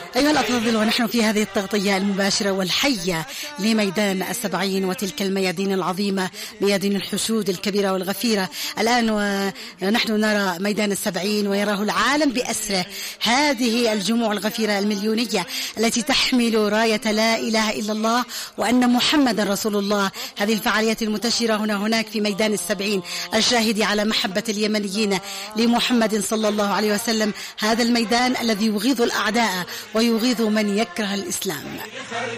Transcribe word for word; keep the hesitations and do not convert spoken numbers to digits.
أيها الأفاضل، ونحن في هذه التغطية المباشرة والحية لميدان السبعين وتلك الميادين العظيمة، ميادين الحشود الكبيرة والغفيرة. الآن ونحن نرى ميدان السبعين ويراه العالم بأسره، هذه الجموع الغفيرة المليونية التي تحمل راية لا إله إلا الله وأن محمد رسول الله. هذه الفعاليات المنتشرة هنا هناك في ميدان السبعين الشاهد على محبة اليمنيين لمحمد صلى الله عليه وسلم. هذا الميدان الذي يغيظ الأعداء ويغيظ من يكره الإسلام.